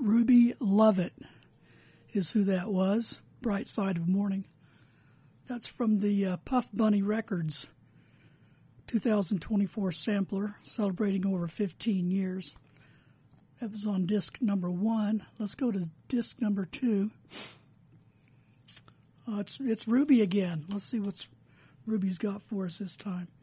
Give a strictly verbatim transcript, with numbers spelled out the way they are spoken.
Ruby Lovett is who that was. Bright Side of Morning. That's from the uh, Puff Bunny Records two thousand twenty-four sampler, celebrating over fifteen years. That was on disc number one. Let's go to disc number two. Uh, it's it's Ruby again. Let's see what's Ruby's got for us this time.